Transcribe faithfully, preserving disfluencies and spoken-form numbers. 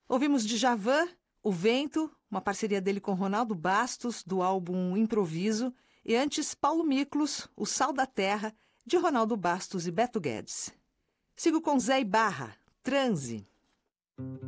Ouvimos Djavan, O Vento, uma parceria dele com Ronaldo Bastos, do álbum Improviso, e antes Paulo Miklos, O Sal da Terra, de Ronaldo Bastos e Beto Guedes. Sigo com Zé Ibarra, Transe.